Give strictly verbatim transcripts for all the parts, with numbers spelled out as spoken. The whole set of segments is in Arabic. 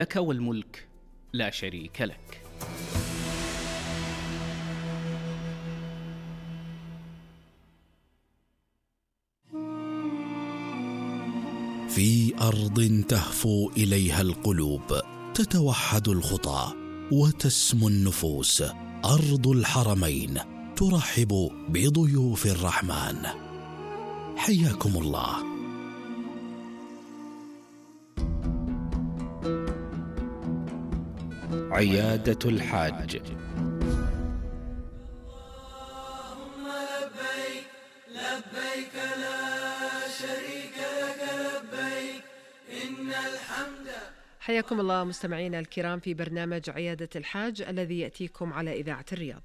لك والملك لا شريك لك. في أرض تهفو إليها القلوب، تتوحد الخطى وتسمو النفوس، أرض الحرمين ترحب بضيوف الرحمن. حياكم الله. عيادة الحاج. اللهم لبيك لبيك لا شريك لك لبيك إن الحمد. حياكم الله مستمعينا الكرام في برنامج عيادة الحاج الذي يأتيكم على إذاعة الرياض.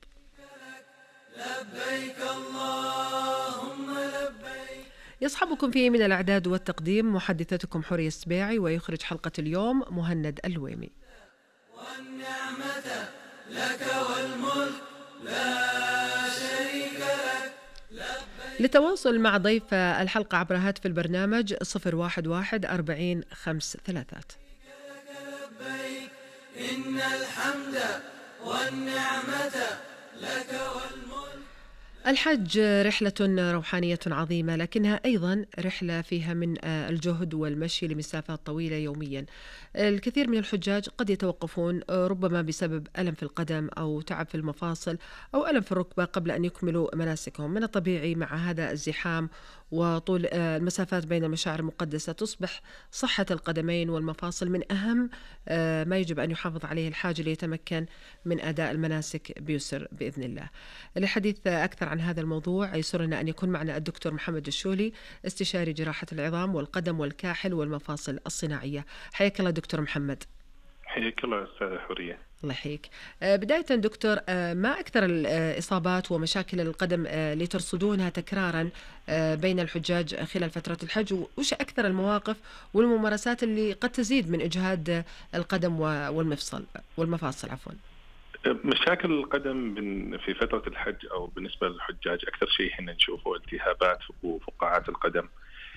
لبيك اللهم لبيك. يصحبكم فيه من الإعداد والتقديم محدثتكم حورية السبيعي، ويخرج حلقة اليوم مهند الويمي. والنعمة لك والملك لا شريك لك. للتواصل مع ضيف الحلقة عبر هاتف البرنامج صفر واحد واحد أربعين خمس ثلاثات. لبيك إن الحمد والنعمة لك والملك. الحج رحلة روحانية عظيمة، لكنها أيضا رحلة فيها من الجهد والمشي لمسافات طويلة يوميا. الكثير من الحجاج قد يتوقفون ربما بسبب ألم في القدم أو تعب في المفاصل أو ألم في الركبة قبل أن يكملوا مناسكهم. من الطبيعي مع هذا الزحام وطول المسافات بين المشاعر المقدسة تصبح صحة القدمين والمفاصل من أهم ما يجب أن يحافظ عليه الحاج ليتمكن من أداء المناسك بيسر بإذن الله. للحديث أكثر عن هذا الموضوع يسرنا أن يكون معنا الدكتور محمد الشولي، استشاري جراحة العظام والقدم والكاحل والمفاصل الصناعية. حياك الله دكتور محمد. حياك الله أستاذة حورية. الله يحييك. بداية دكتور، ما أكثر الإصابات ومشاكل القدم اللي ترصدونها تكرارا بين الحجاج خلال فترة الحج، وش أكثر المواقف والممارسات اللي قد تزيد من إجهاد القدم والمفصل والمفاصل عفوا؟ مشاكل القدم في فترة الحج أو بالنسبة للحجاج أكثر شيء إحنا نشوفه التهابات في فقاعات القدم،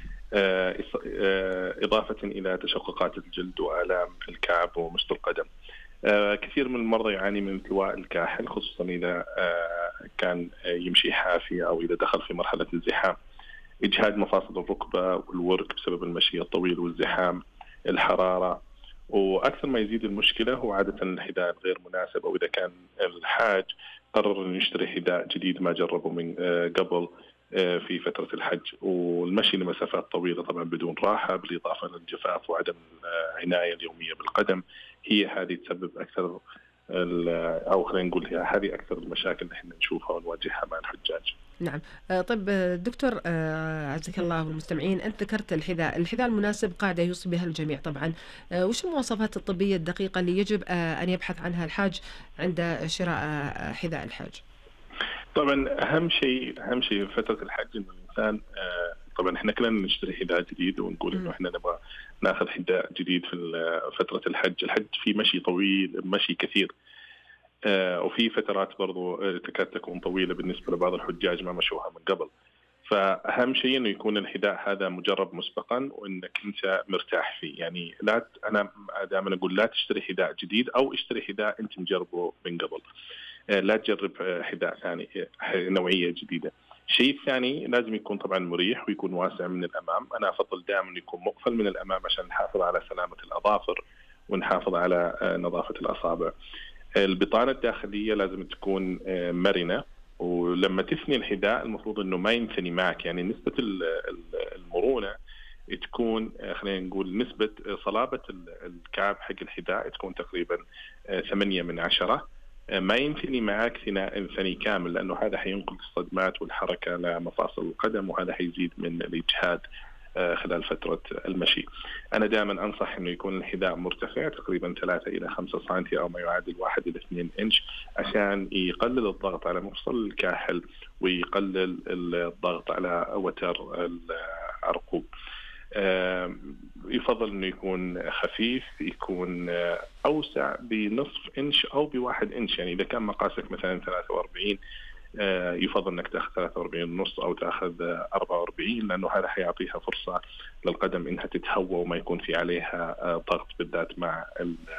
إضافة إلى تشققات الجلد وآلام الكعب ومشط القدم. كثير من المرضى يعاني من التواء الكاحل، خصوصا إذا كان يمشي حافي أو إذا دخل في مرحلة الزحام. إجهاد مفاصل الركبة والورك بسبب المشي الطويل والزحام، الحرارة. وأكثر ما يزيد المشكلة هو عادة الحذاء الغير مناسب، أو إذا كان الحاج قرر أن يشتري حذاء جديد ما جربه من قبل في فترة الحج، والمشي لمسافات طويلة طبعا بدون راحة، بالإضافة للجفاف وعدم العناية اليومية بالقدم. هي هذه تسبب أكثر، أو خلينا نقول هذه أكثر المشاكل اللي احنا نشوفها ونواجهها مع الحجاج. نعم. طيب دكتور عزك الله والمستمعين، أنت ذكرت الحذاء الحذاء المناسب قاعدة يوصي بها الجميع طبعا. وش المواصفات الطبية الدقيقة اللي يجب أن يبحث عنها الحاج عند شراء حذاء الحاج؟ طبعا أهم شيء أهم شيء في فترة الحج إنه الإنسان، طبعا إحنا كلنا نشتري حذاء جديد ونقول إنه إحنا نبغى نأخذ حذاء جديد في فترة الحج. الحج في مشي طويل، مشي كثير، وفي فترات برضو تكاد تكون طويلة بالنسبة لبعض الحجاج ما مشوها من قبل. فأهم شيء إنه يكون الحذاء هذا مجرب مسبقا وإنك أنت مرتاح فيه. يعني لا أنا دائما أقول لا تشتري حذاء جديد أو اشتري حذاء أنت مجربه من قبل، لا تجرب حذاء ثاني نوعية جديدة. شيء ثاني لازم يكون طبعا مريح ويكون واسع من الأمام. أنا أفضل دائما يكون مقفل من الأمام عشان نحافظ على سلامة الأظافر ونحافظ على نظافة الأصابع. البطانة الداخلية لازم تكون مرنة، ولما تثني الحذاء المفروض أنه ما ينثني معك. يعني نسبة المرونة تكون، خلينا نقول نسبة صلابة الكعب حق الحذاء تكون تقريبا ثمانية من عشرة، ما ينثني معك ثناء ثني كامل، لأنه هذا حينقل الصدمات والحركة لمفاصل القدم، وهذا حيزيد من الإجهاد خلال فترة المشي. أنا دائما أنصح أنه يكون الحذاء مرتفع تقريبا ثلاثة إلى خمسة سنتي أو ما يعادل واحد إلى اثنين إنش، عشان يقلل الضغط على مفصل الكاحل ويقلل الضغط على وتر العرقوب. يفضل أنه يكون خفيف، يكون أوسع بنصف إنش أو بواحد إنش. يعني إذا كان مقاسك مثلا ثلاثة وأربعين يفضل أنك تأخذ ثلاثة وأربعين ونص أو تأخذ أربعة وأربعين، لأنه هذا حيعطيها فرصة للقدم إنها تتهوى وما يكون في عليها ضغط، بالذات مع